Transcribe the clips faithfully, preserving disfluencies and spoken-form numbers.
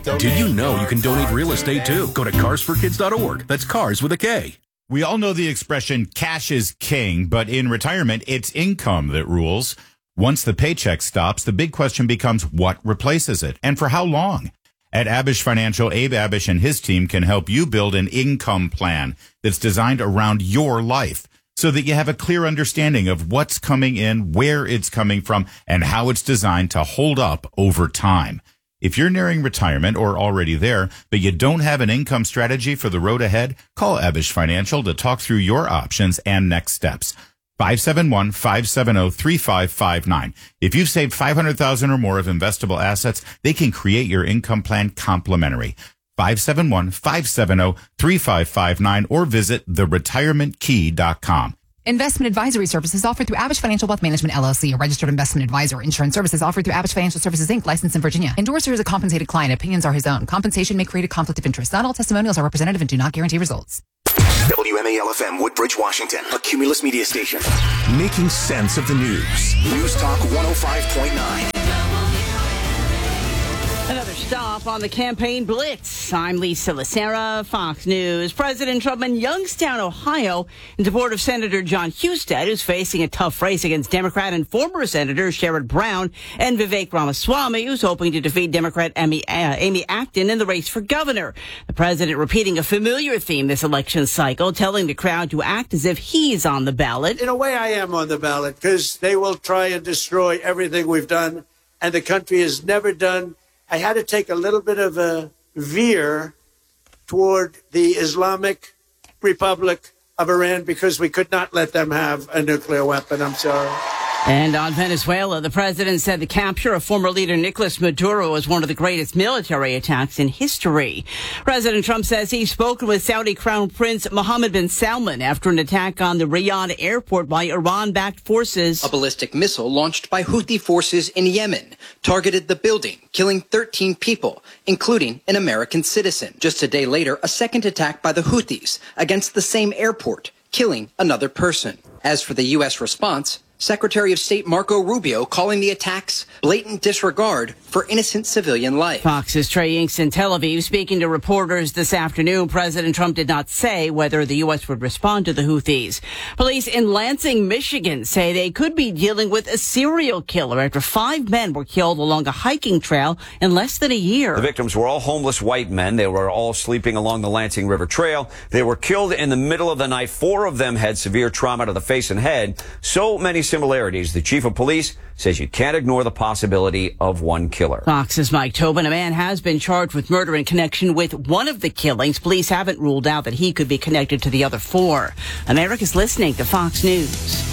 Did you know you can donate real estate too? Go to cars for kids dot org. That's cars with a K. We all know the expression cash is king, but in retirement, it's income that rules. Once the paycheck stops, the big question becomes what replaces it and for how long? At Abish Financial, Abe Abish and his team can help you build an income plan that's designed around your life so that you have a clear understanding of what's coming in, where it's coming from, and how it's designed to hold up over time. If you're nearing retirement or already there, but you don't have an income strategy for the road ahead, call Abish Financial to talk through your options and next steps. five seven one, five seven zero, three five five nine. If you've saved five hundred thousand dollars or more of investable assets, they can create your income plan complimentary. five seven one, five seven zero, three five five nine or visit the retirement key dot com. Investment advisory services offered through Abish Financial Wealth Management, L L C, a registered investment advisor. Insurance services offered through Abish Financial Services, Incorporated, licensed in Virginia. Endorser is a compensated client. Opinions are his own. Compensation may create a conflict of interest. Not all testimonials are representative and do not guarantee results. W M A L F M, Woodbridge, Washington, a Cumulus media station. Making sense of the news. News Talk one oh five point nine. Another stop on the campaign blitz. I'm Lisa Lacera, Fox News. President Trump in Youngstown, Ohio, in support of Senator John Husted, who's facing a tough race against Democrat and former Senator Sherrod Brown, and Vivek Ramaswamy, who's hoping to defeat Democrat Amy, uh, Amy Acton in the race for governor. The president repeating a familiar theme this election cycle, telling the crowd to act as if he's on the ballot. In a way, I am on the ballot, because they will try and destroy everything we've done, and the country has never done. I had to take a little bit of a veer toward the Islamic Republic of Iran because we could not let them have a nuclear weapon. I'm sorry. And on Venezuela, the president said the capture of former leader Nicolas Maduro was one of the greatest military attacks in history. President Trump says he's spoken with Saudi Crown Prince Mohammed bin Salman after an attack on the Riyadh airport by Iran-backed forces. A ballistic missile launched by Houthi forces in Yemen targeted the building, killing thirteen people, including an American citizen. Just a day later, a second attack by the Houthis against the same airport, killing another person. As for the U S response, Secretary of State Marco Rubio calling the attacks blatant disregard for innocent civilian life. Fox's Trey Inks in Tel Aviv. Speaking to reporters this afternoon, President Trump did not say whether the U S would respond to the Houthis. Police in Lansing, Michigan say they could be dealing with a serial killer after five men were killed along a hiking trail in less than a year. The victims were all homeless white men. They were all sleeping along the Lansing River Trail. They were killed in the middle of the night. Four of them had severe trauma to the face and head. So many similarities. The chief of police says you can't ignore the possibility of one killer. Fox's Mike Tobin. A man has been charged with murder in connection with one of the killings. Police haven't ruled out that he could be connected to the other four. America's listening to Fox News.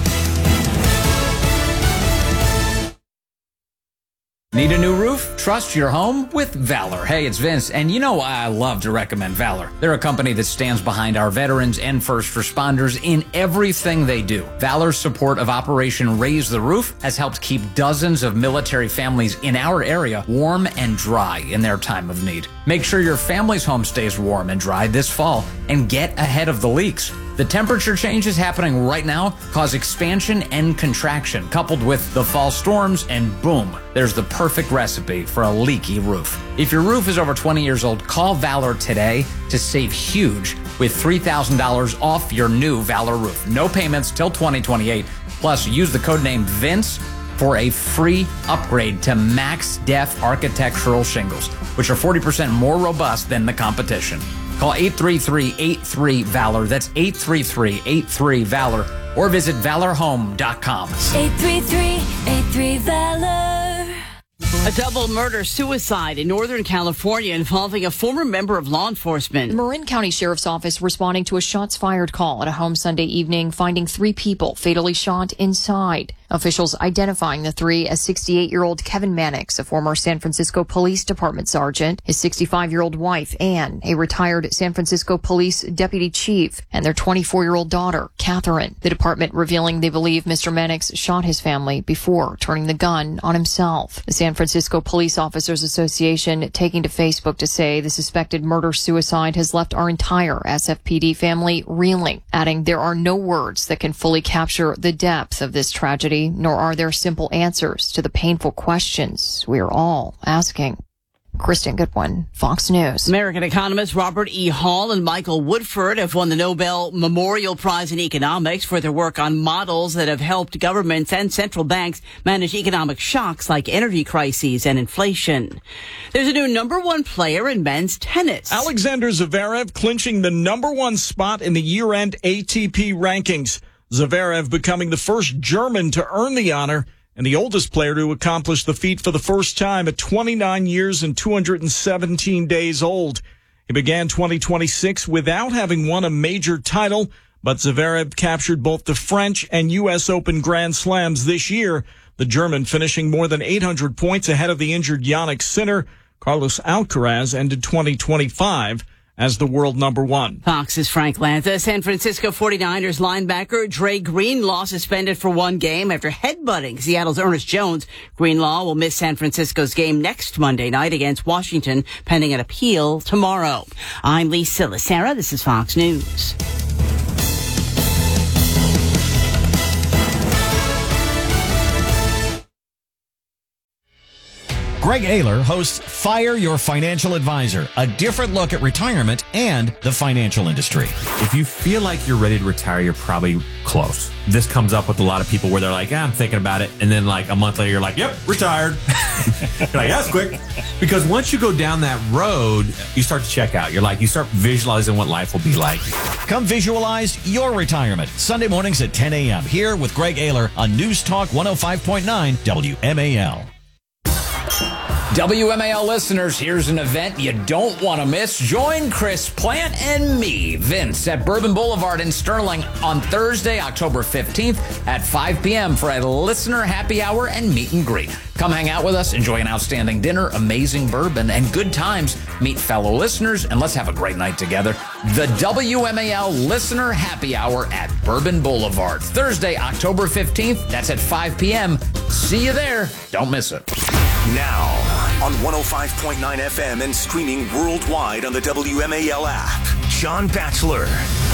Need a new roof? Trust your home with Valor. Hey, it's Vince, and you know why I love to recommend Valor. They're a company that stands behind our veterans and first responders in everything they do. Valor's support of Operation Raise the Roof has helped keep dozens of military families in our area warm and dry in their time of need. Make sure your family's home stays warm and dry this fall and get ahead of the leaks. The temperature changes happening right now cause expansion and contraction, coupled with the fall storms, and boom, there's the perfect recipe for a leaky roof. If your roof is over twenty years old, call Valor today to save huge with three thousand dollars off your new Valor roof. No payments till twenty twenty-eight. Plus, use the code name Vince for a free upgrade to Max Def architectural shingles, which are forty percent more robust than the competition. Call eight three three, eight three, VALOR. That's eight three three, eight three, VALOR. Or visit valor home dot com. eight three three, eight three, VALOR. A double murder-suicide in Northern California involving a former member of law enforcement. The Marin County Sheriff's Office responding to a shots-fired call at a home Sunday evening, finding three people fatally shot inside. Officials identifying the three as sixty-eight-year-old Kevin Mannix, a former San Francisco Police Department sergeant, his sixty-five-year-old wife, Anne, a retired San Francisco Police deputy chief, and their twenty-four-year-old daughter, Catherine. The department revealing they believe Mister Mannix shot his family before turning the gun on himself. The San Francisco Police Officers Association taking to Facebook to say the suspected murder-suicide has left our entire S F P D family reeling, adding there are no words that can fully capture the depth of this tragedy, nor are there simple answers to the painful questions we are all asking. Kristen Goodwin, Fox News. American economists Robert E. Hall and Michael Woodford have won the Nobel Memorial Prize in Economics for their work on models that have helped governments and central banks manage economic shocks like energy crises and inflation. There's a new number one player in men's tennis. Alexander Zverev clinching the number one spot in the year-end A T P rankings. Zverev becoming the first German to earn the honor and the oldest player to accomplish the feat for the first time at twenty-nine years and two hundred seventeen days old. He began twenty twenty-six without having won a major title, but Zverev captured both the French and U S Open Grand Slams this year, the German finishing more than eight hundred points ahead of the injured Jannik Sinner. Carlos Alcaraz ended twenty twenty-five as the world number one. Fox's Frank Lanza. San Francisco forty-niners linebacker Dre Greenlaw suspended for one game after headbutting Seattle's Ernest Jones. Greenlaw will miss San Francisco's game next Monday night against Washington, pending an appeal tomorrow. I'm Lisa Lacera. This is Fox News. Greg Ayler hosts Fire Your Financial Advisor, a different look at retirement and the financial industry. If you feel like you're ready to retire, you're probably close. This comes up with a lot of people where they're like, ah, I'm thinking about it. And then like a month later, you're like, yep, retired. You're like, that's quick. Because once you go down that road, you start to check out. You're like, you start visualizing what life will be like. Come visualize your retirement. Sunday mornings at ten a.m. here with Greg Ayler on News Talk one oh five point nine W M A L. W M A L listeners, here's an event you don't want to miss. Join Chris Plant and me, Vince, at Bourbon Boulevard in Sterling on Thursday, October fifteenth at five p.m. for a listener happy hour and meet and greet. Come hang out with us, enjoy an outstanding dinner, amazing bourbon, and good times. Meet fellow listeners, and let's have a great night together. The W M A L Listener Happy Hour at Bourbon Boulevard. Thursday, October fifteenth. That's at five p.m. See you there. Don't miss it. Now, on one oh five point nine F M and streaming worldwide on the W M A L app, John Batchelor.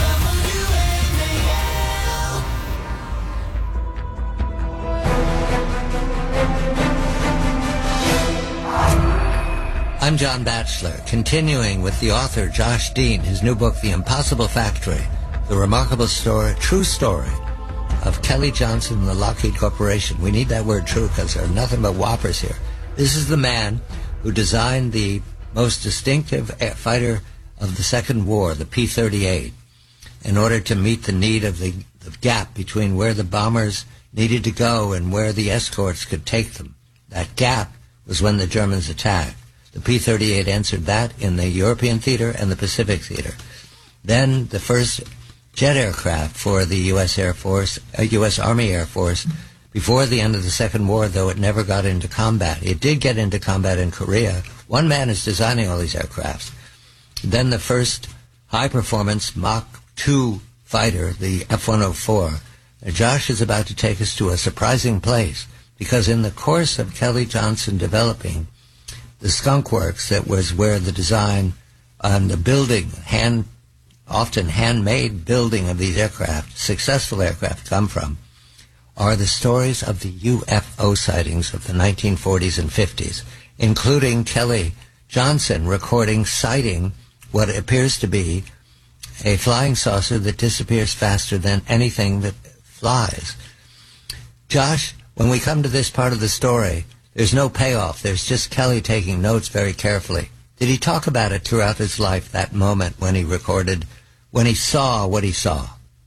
I'm John Batchelor, continuing with the author Josh Dean, his new book, The Impossible Factory, the remarkable story, true story of Kelly Johnson and the Lockheed Corporation. We need that word true because there are nothing but whoppers here. This is the man who designed the most distinctive fighter of the Second War, the P thirty-eight, in order to meet the need of the, the gap between where the bombers needed to go and where the escorts could take them. That gap was when the Germans attacked. The P thirty-eight answered that in the European theater and the Pacific theater. Then the first jet aircraft for the U S Air Force, uh, U S Army Air Force, before the end of the Second War, though it never got into combat. It did get into combat in Korea. One man is designing all these aircrafts. Then the first high-performance Mach two fighter, the F one oh four. Now, Josh is about to take us to a surprising place, because in the course of Kelly Johnson developing the Skunk Works, that was where the design and the building, hand, often handmade building of these aircraft, successful aircraft, come from, are the stories of the U F O sightings of the nineteen forties and fifties, including Kelly Johnson recording sighting what appears to be a flying saucer that disappears faster than anything that flies. Josh, when we come to this part of the story, there's no payoff. There's just Kelly taking notes very carefully. Did he talk about it throughout his life, that moment when he recorded, when he saw what he saw?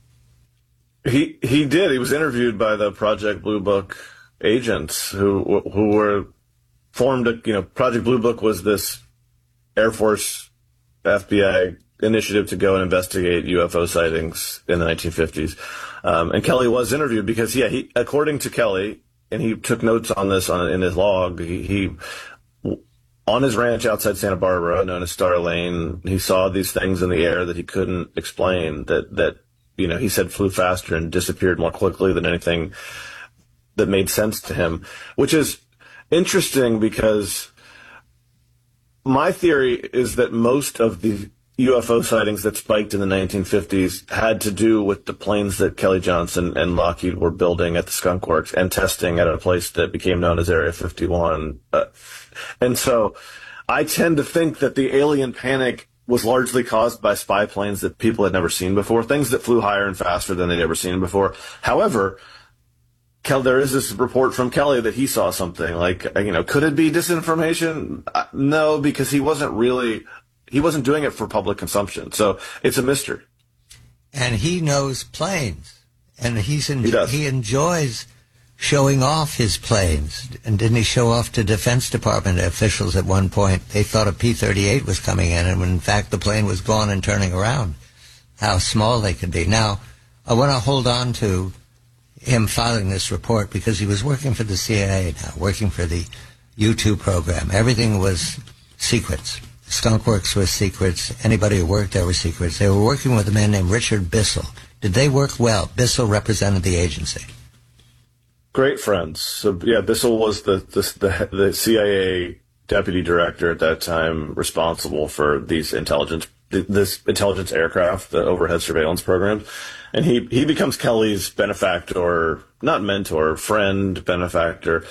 He he did. He was interviewed by the Project Blue Book agents who who were formed. A, you know, Project Blue Book was this Air Force, F B I initiative to go and investigate U F O sightings in the nineteen fifties. Um, and Kelly was interviewed because, yeah, he, according to Kelly, and he took notes on this on in his log. He, he on his ranch outside Santa Barbara, known as Star Lane, he saw these things in the air that he couldn't explain. That that. You know, he said flew faster and disappeared more quickly than anything that made sense to him, which is interesting because my theory is that most of the U F O sightings that spiked in the nineteen fifties had to do with the planes that Kelly Johnson and Lockheed were building at the Skunk Works and testing at a place that became known as Area fifty-one. Uh, and so I tend to think that the alien panic was largely caused by spy planes that people had never seen before, things that flew higher and faster than they'd ever seen before. However, Kel, there is this report from Kelly that he saw something. Like, you know, could it be disinformation? Uh, no, because he wasn't really, he wasn't doing it for public consumption. So it's a mystery. And he knows planes, and he's en- he, does. he enjoys showing off his planes. And didn't he show off to Defense Department officials at one point? They thought a P thirty-eight was coming in, and when in fact the plane was gone and turning around. How small they could be. Now, I want to hold on to him filing this report because he was working for the C I A now, working for the U two program. Everything was secrets. Skunkworks was secrets. Anybody who worked there was secrets. They were working with a man named Richard Bissell. Did they work well? Bissell represented the agency. Great friends. So yeah, Bissell was the the, the, the C I A deputy director at that time, responsible for these intelligence this intelligence aircraft, the overhead surveillance programs. And he, he becomes Kelly's benefactor, not mentor, friend, benefactor.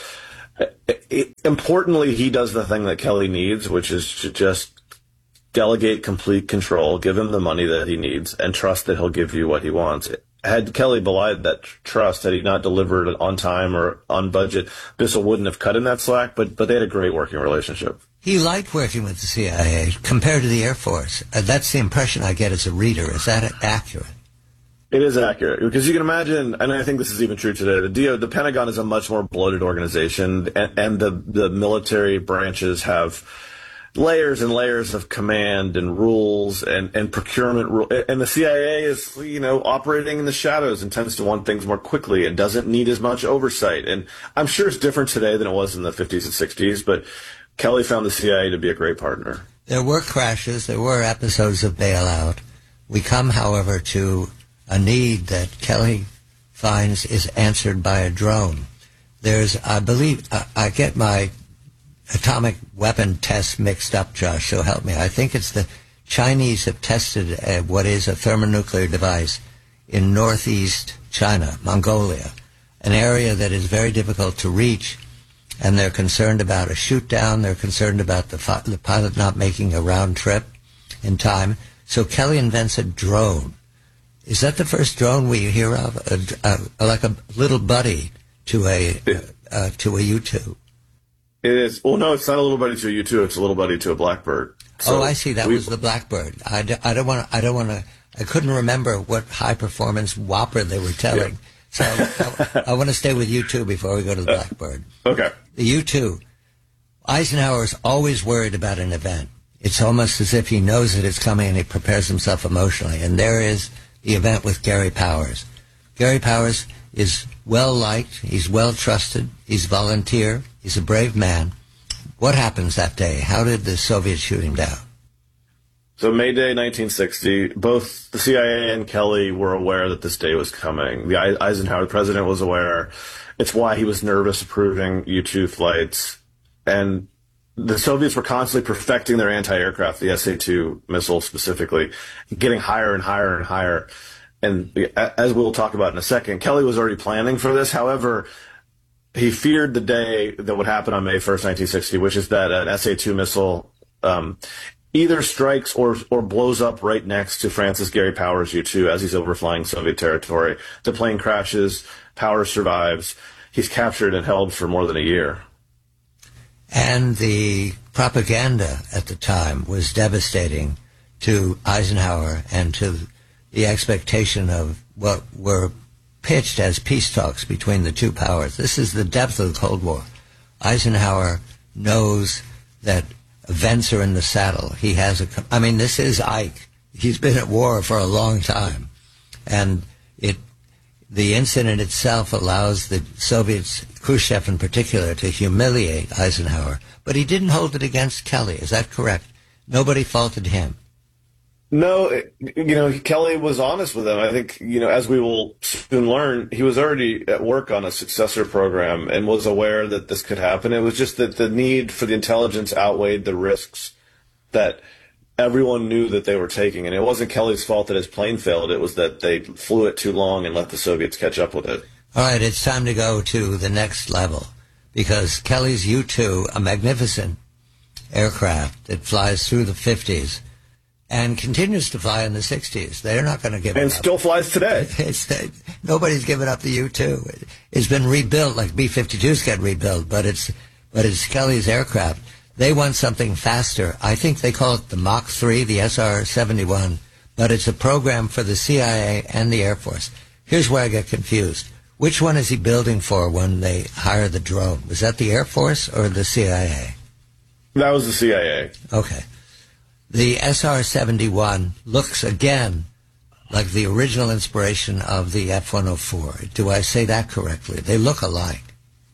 It, it, importantly, he does the thing that Kelly needs, which is to just delegate complete control, give him the money that he needs, and trust that he'll give you what he wants. Had Kelly belied that trust, had he not delivered on time or on budget, Bissell wouldn't have cut him that slack, but, but they had a great working relationship. He liked working with the C I A compared to the Air Force. Uh, that's the impression I get as a reader. Is that accurate? It is accurate, because you can imagine, and I think this is even true today, the D O, the Pentagon is a much more bloated organization, and, and the, the military branches have layers and layers of command and rules and, and procurement rule. And the C I A is, you know, operating in the shadows and tends to want things more quickly and doesn't need as much oversight. And I'm sure it's different today than it was in the fifties and sixties, but Kelly found the C I A to be a great partner. There were crashes. There were episodes of bailout. We come, however, to a need that Kelly finds is answered by a drone. There's, I believe, I, I get my atomic weapon tests mixed up, Josh, so help me. I think it's the Chinese have tested uh, what is a thermonuclear device in northeast China, Mongolia, an area that is very difficult to reach, and they're concerned about a shoot down. They're concerned about the, fi- the pilot not making a round trip in time. So Kelly invents a drone. Is that the first drone we hear of? A, a, like a little buddy to a uh, to a U two? It is. Well, no, it's not a little buddy to a U two. It's a little buddy to a Blackbird. So oh, I see. That was the Blackbird. I, d- I don't want. I don't want to. I couldn't remember what high performance Whopper they were telling. Yeah. So I, I want to stay with U two before we go to the Blackbird. Uh, okay. The U two. Eisenhower is always worried about an event. It's almost as if he knows that it's coming and he prepares himself emotionally. And there is the event with Gary Powers. Gary Powers is well liked. He's well trusted. He's volunteer. He's a brave man. What happens that day? How did the Soviets shoot him down? So May Day nineteen sixty, both the C I A and Kelly were aware that this day was coming. The Eisenhower, the president, was aware. It's why he was nervous approving U two flights. And the Soviets were constantly perfecting their anti-aircraft, the S A two missile specifically, getting higher and higher and higher. And as we'll talk about in a second, Kelly was already planning for this. However, he feared the day that would happen on May first, nineteen sixty, which is that an S A two missile um, either strikes or or blows up right next to Francis Gary Powers U two as he's overflying Soviet territory. The plane crashes, Powers survives. He's captured and held for more than a year. And the propaganda at the time was devastating to Eisenhower and to the expectation of what were pitched as peace talks between the two powers. This is the depth of the Cold War. Eisenhower knows that events are in the saddle. He has a, I mean, this is Ike. He's been at war for a long time. And it, the incident itself allows the Soviets, Khrushchev in particular, to humiliate Eisenhower. But he didn't hold it against Kelly. Is that correct? Nobody faulted him. No, you know, Kelly was honest with him. I think, you know, as we will soon learn, he was already at work on a successor program and was aware that this could happen. It was just that the need for the intelligence outweighed the risks that everyone knew that they were taking. And it wasn't Kelly's fault that his plane failed. It was that they flew it too long and let the Soviets catch up with it. All right, it's time to go to the next level because Kelly's U two, a magnificent aircraft that flies through the fifties and continues to fly in the sixties. They're not going to give and it up. And still flies today. It's, nobody's given up the U two. It's been rebuilt, like B fifty-twos get rebuilt, but it's but it's Kelly's aircraft. They want something faster. I think they call it the Mach three, the S R seventy-one, but it's a program for the C I A and the Air Force. Here's where I get confused. Which one is he building for when they hire the drone? Was that the Air Force or the C I A? That was the C I A. Okay. The S R seventy-one looks, again, like the original inspiration of the F one oh four. Do I say that correctly? They look alike.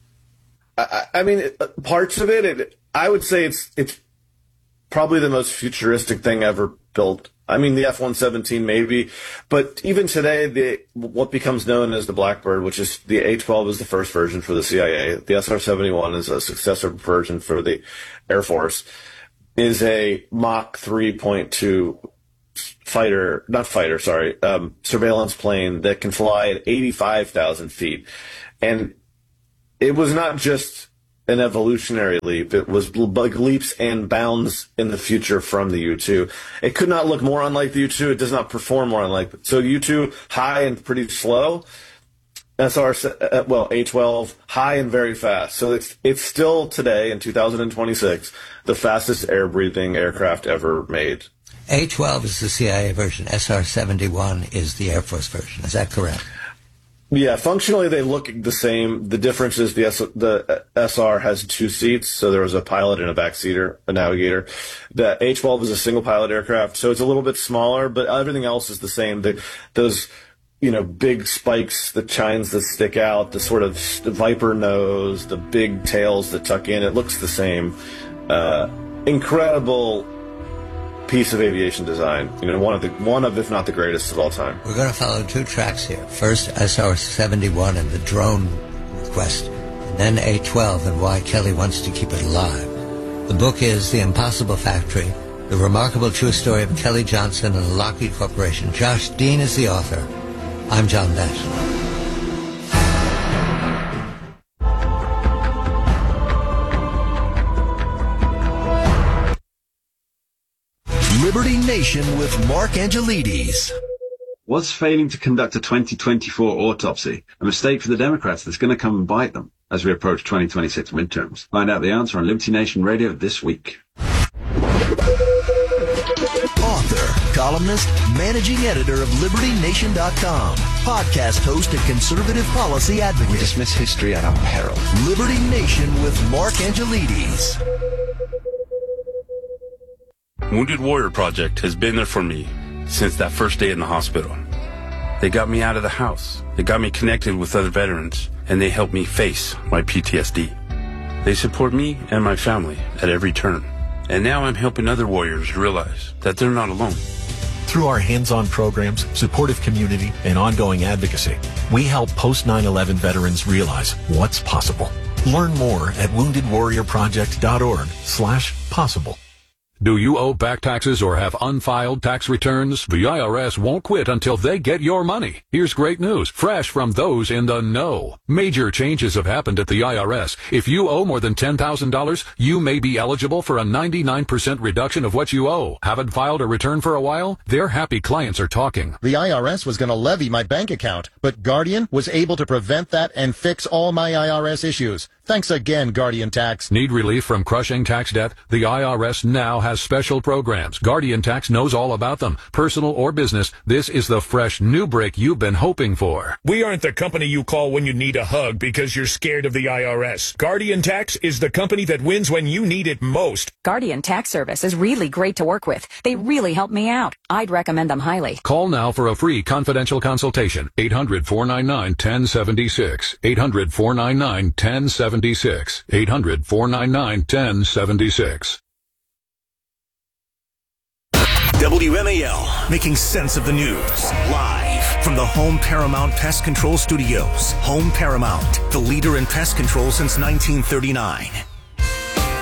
I, I mean, it, parts of it, it, I would say it's it's probably the most futuristic thing ever built. I mean, the F one seventeen maybe, but even today, the what becomes known as the Blackbird, which is the A twelve is the first version for the C I A. The S R seventy-one is a successor version for the Air Force, is a Mach three point two fighter, not fighter, sorry, um, surveillance plane that can fly at eighty-five thousand feet. And it was not just an evolutionary leap. It was like leaps and bounds in the future from the U two. It could not look more unlike the U two. It does not perform more unlike. So U two, high and pretty slow. S R, well, A twelve, high and very fast. So it's it's still today in two thousand twenty-six the fastest air-breathing aircraft ever made. A twelve is the C I A version. S R seventy-one is the Air Force version. Is that correct? Yeah, functionally they look the same. The difference is the S, the S R has two seats, so there was a pilot and a backseater, a navigator. The A twelve is a single pilot aircraft, so it's a little bit smaller, but everything else is the same. The, those, you know, big spikes, the chines that stick out, the sort of the viper nose, the big tails that tuck in, it looks the same. Uh, incredible piece of aviation design. You know, one of the one of, if not the greatest of all time. We're going to follow two tracks here. First, S R seventy-one and the drone request, and then A twelve and why Kelly wants to keep it alive. The book is The Impossible Factory, the remarkable true story of Kelly Johnson and the Lockheed Corporation. Josh Dean is the author. I'm John Batchelor. Liberty Nation with Mark Angelides. Was failing to conduct a twenty twenty-four autopsy a mistake for the Democrats that's going to come and bite them as we approach twenty twenty-six midterms? Find out the answer on Liberty Nation Radio this week. Author, columnist, managing editor of Liberty Nation dot com, podcast host and conservative policy advocate. We dismiss history at our peril. Liberty Nation with Mark Angelides. Wounded Warrior Project has been there for me since that first day in the hospital. They got me out of the house. They got me connected with other veterans, and they helped me face my P T S D. They support me and my family at every turn. And now I'm helping other warriors realize that they're not alone. Through our hands-on programs, supportive community, and ongoing advocacy, we help post nine eleven veterans realize what's possible. Learn more at wounded warrior project dot org slash possible. Do you owe back taxes or have unfiled tax returns? The I R S won't quit until they get your money. Here's great news, fresh from those in the know. Major changes have happened at the I R S. If you owe more than ten thousand dollars, you may be eligible for a ninety-nine percent reduction of what you owe. Haven't filed a return for a while? Their happy clients are talking. The I R S was going to levy my bank account, but Guardian was able to prevent that and fix all my I R S issues. Thanks again, Guardian Tax. Need relief from crushing tax debt? The I R S now has special programs. Guardian Tax knows all about them. Personal or business, this is the fresh new break you've been hoping for. We aren't the company you call when you need a hug because you're scared of the I R S. Guardian Tax is the company that wins when you need it most. Guardian Tax Service is really great to work with. They really help me out. I'd recommend them highly. Call now for a free confidential consultation. eight hundred, four nine nine, one oh seven six. eight hundred, four nine nine, one oh seven six. eight hundred, four nine nine, one oh seven six. W M A L, making sense of the news. Live from the Home Paramount Pest Control Studios. Home Paramount, the leader in pest control since nineteen thirty-nine.